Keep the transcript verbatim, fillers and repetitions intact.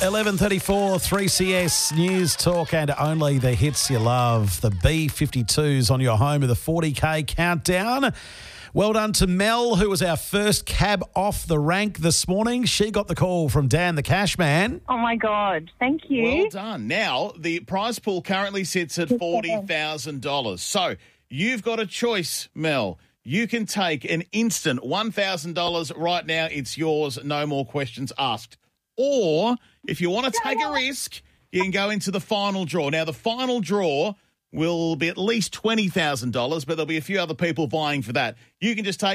eleven thirty-four, three C S News Talk and only the hits you love. The B fifty-twos on your home of the forty K countdown. Well done to Mel, who was our first cab off the rank this morning. She got the call from Dan the Cash Man. Oh, my God. Thank you. Well done. Now, the prize pool currently sits at forty thousand dollars. So you've got a choice, Mel. You can take an instant one thousand dollars right now. It's yours. No more questions asked. Or if you want to take a risk, you can go into the final draw. Now, the final draw will be at least twenty thousand dollars, but there'll be a few other people vying for that. You can just take